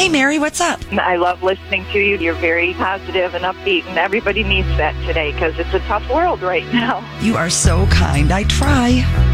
Hey, Mary, what's up? I love listening to you. You're very positive and upbeat, and everybody needs that today because it's a tough world right now. You are so kind. I try.